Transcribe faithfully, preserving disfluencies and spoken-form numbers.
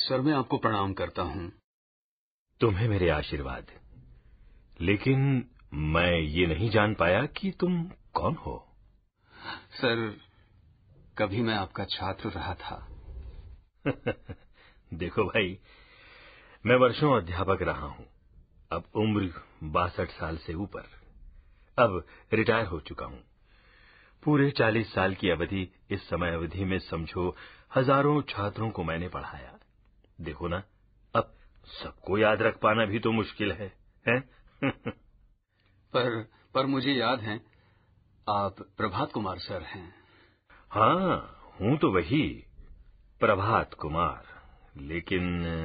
Sir, मैं आपको प्रणाम करता हूँ। तुम्हें मेरे आशीर्वाद। लेकिन मैं ये नहीं जान पाया कि तुम कौन हो। सर, कभी मैं आपका छात्र रहा था। देखो भाई, मैं वर्षों अध्यापक रहा हूं। अब उम्र बासठ साल से ऊपर। अब रिटायर हो चुका हूं। पूरे चालीस साल की अवधि, इस समय अवधि में समझो हजारों छात्रों को मैंने पढ़ाया। देखो ना, अब सबको याद रख पाना भी तो मुश्किल है, हैं? पर पर मुझे याद है, आप प्रभात कुमार सर हैं। हाँ, हूं तो वही, प्रभात कुमार। लेकिन